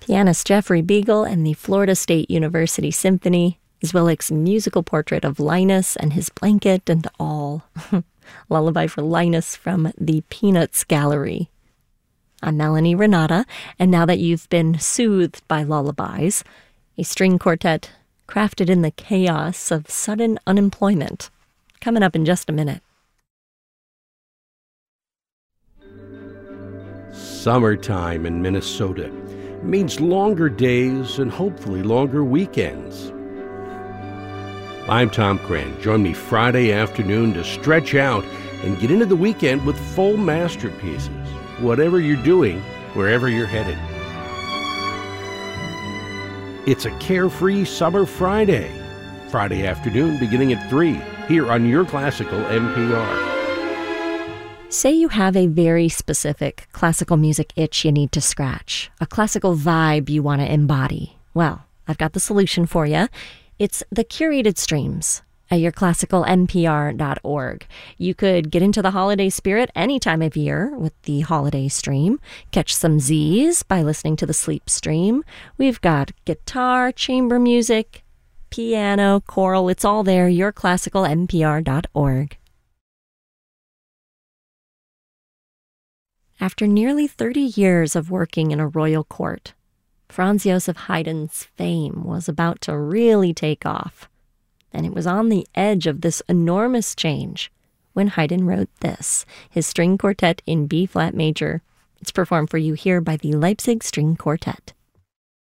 Pianist Jeffrey Beagle and the Florida State University Symphony, Zwilic's musical portrait of Linus and his blanket and all. Lullaby for Linus from the Peanuts Gallery. I'm Melanie Renata, and now that you've been soothed by lullabies, a string quartet crafted in the chaos of sudden unemployment. Coming up in just a minute. Summertime in Minnesota means longer days and hopefully longer weekends. I'm Tom Cran. Join me Friday afternoon to stretch out and get into the weekend with full masterpieces, whatever you're doing, wherever you're headed. It's a carefree summer Friday. Friday afternoon beginning at 3 here on your classical NPR. Say you have a very specific classical music itch you need to scratch, a classical vibe you want to embody. Well, I've got the solution for you. It's the curated streams at yourclassicalnpr.org. You could get into the holiday spirit any time of year with the holiday stream. Catch some Z's by listening to the sleep stream. We've got guitar, chamber music, piano, choral. It's all there, yourclassicalnpr.org. After nearly 30 years of working in a royal court, Franz Joseph Haydn's fame was about to really take off. And it was on the edge of this enormous change when Haydn wrote this, his string quartet in B-flat major. It's performed for you here by the Leipzig String Quartet.